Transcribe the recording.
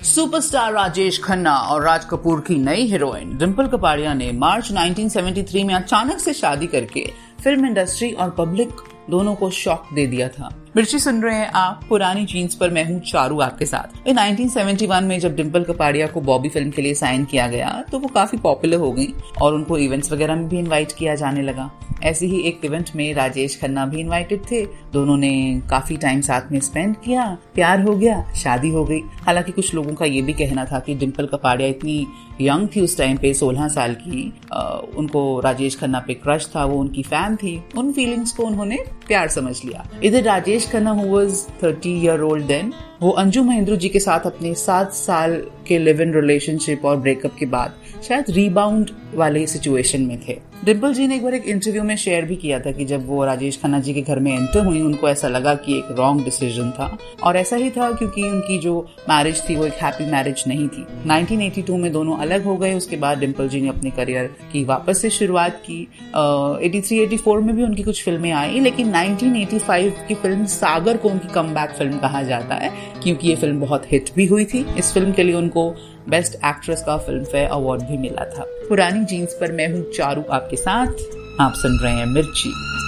Superstar Rajesh Khanna और राज कपूर की नई हीरोइन डिंपल कपाड़िया ने मार्च 1973 में अचानक से शादी करके फिल्म इंडस्ट्री और पब्लिक दोनों को शॉक दे दिया था। मिर्ची सुन रहे हैं आप पुरानी जीन्स पर, मैं हूँ चारू आपके साथ। 1971 में जब डिंपल कपाड़िया को बॉबी फिल्म के लिए साइन किया गया तो वो काफी पॉपुलर हो गई और उनको इवेंट्स वगैरह में भी इनवाइट किया जाने लगा। ऐसे ही एक इवेंट में राजेश खन्ना भी इनवाइटेड थे। दोनों ने काफी टाइम साथ में स्पेंड किया, प्यार हो गया, शादी हो गई। हालांकि कुछ लोगों का ये भी कहना था कि डिंपल कपाड़िया इतनी यंग थी उस टाइम पे, 16 साल की, उनको राजेश खन्ना पे क्रश था, वो उनकी फैन थी। उन फीलिंग्स को उन्होंने प्यार समझ लिया। इधर Rajesh Khanna who was 30 year old then, वो अंजू महेंद्रू जी के साथ अपने 7 साल के लिव इन रिलेशनशिप और ब्रेकअप के बाद शायद रीबाउंड वाले सिचुएशन में थे। डिंपल जी ने एक बार एक इंटरव्यू में शेयर भी किया था कि जब वो राजेश खन्ना जी के घर में एंटर हुई उनको ऐसा लगा कि एक रॉन्ग डिसीजन था, और ऐसा ही था क्योंकि उनकी जो मैरिज थी वो एक हैप्पी मैरिज नहीं थी। 1982 में दोनों अलग हो गए। उसके बाद डिंपल जी ने अपने करियर की वापस से शुरुआत की। 83-84 में भी उनकी कुछ फिल्में आई, लेकिन 1985 की फिल्म सागर को उनकी कमबैक फिल्म कहा जाता है क्योंकि ये फिल्म बहुत हिट भी हुई थी। इस फिल्म के लिए उनको बेस्ट एक्ट्रेस का फिल्म फेयर अवार्ड भी मिला था। पुरानी जीन्स पर मैं हूँ चारू आपके साथ, आप सुन रहे हैं मिर्ची।